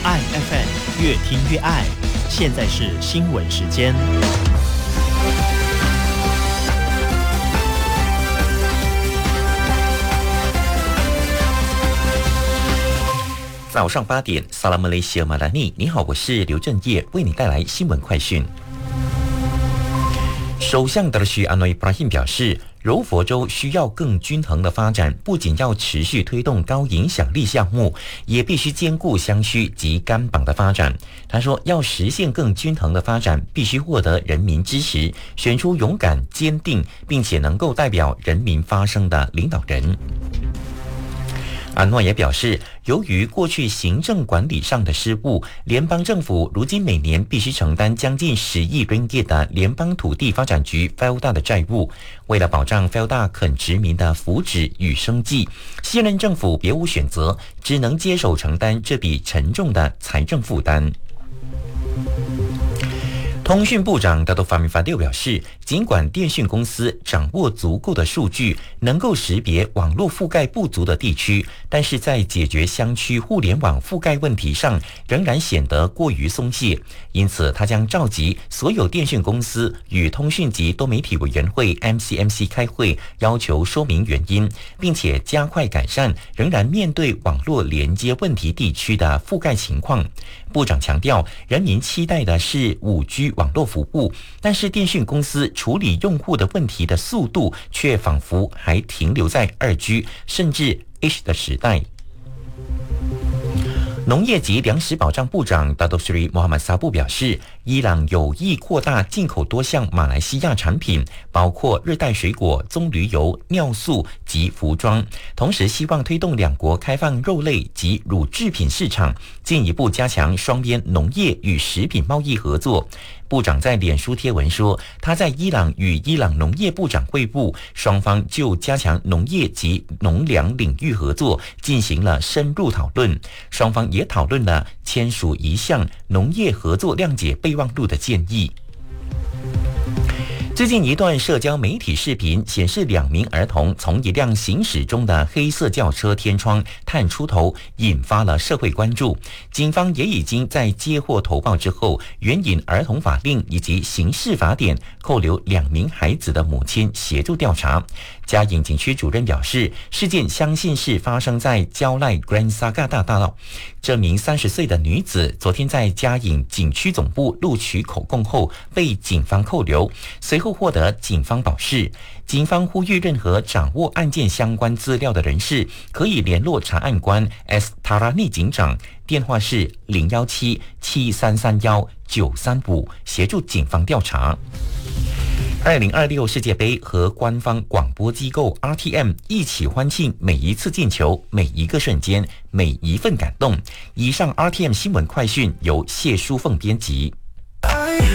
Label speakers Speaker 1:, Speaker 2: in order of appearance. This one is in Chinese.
Speaker 1: 爱 FM 越听越爱。现在是新闻时间。
Speaker 2: 早上8点，萨拉马雷西亚马拉尼，你好，我是刘振业，为你带来新闻快讯。首相德许安诺伊布拉辛表示，柔佛州需要更均衡的发展，不仅要持续推动高影响力项目，也必须兼顾乡区及干榜的发展。他说，要实现更均衡的发展，必须获得人民支持，选出勇敢、坚定，并且能够代表人民发声的领导人。安诺也表示，由于过去行政管理上的失误，联邦政府如今每年必须承担将近10亿 ringgit 的联邦土地发展局 FELDA 的债务。为了保障 FELDA 肯殖民的福祉与生计，现任政府别无选择，只能接手承担这笔沉重的财政负担。通讯部长达多法米法六表示，尽管电讯公司掌握足够的数据，能够识别网络覆盖不足的地区，但是在解决乡区互联网覆盖问题上，仍然显得过于松懈。因此，他将召集所有电讯公司与通讯及多媒体委员会 MCMC 开会，要求说明原因，并且加快改善仍然面对网络连接问题地区的覆盖情况。部长强调，人民期待的是5G 网络服务，但是电讯公司处理用户的问题的速度却仿佛还停留在2G 甚至 H 的时代。农业及粮食保障部长达多斯里穆罕默萨布表示，伊朗有意扩大进口多项马来西亚产品，包括热带水果、棕榈油、尿素及服装，同时希望推动两国开放肉类及乳制品市场，进一步加强双边农业与食品贸易合作。部长在脸书贴文说，他在伊朗与伊朗农业部长会晤，双方就加强农业及农粮领域合作进行了深入讨论。双方也讨论了签署一项农业合作谅解备忘录的建议。最近一段社交媒体视频显示，2名儿童从一辆行驶中的黑色轿车天窗探出头，引发了社会关注。警方也已经在接获投报之后，援引儿童法令以及刑事法典，扣留2名孩子的母亲协助调查。嘉颖警区主任表示，事件相信是发生在蕉赖 Grand Saga 大道。这名30岁的女子昨天在嘉颖警区总部录取口供后被警方扣留，随后获得警方保释。警方呼吁任何掌握案件相关资料的人士可以联络查案官 S. Tarani 警长，电话是017-7331-935，协助警方调查。2026世界杯和官方广播机构 RTM 一起欢庆每一次进球、每一个瞬间、每一份感动。以上 RTM 新闻快讯由谢淑凤编辑。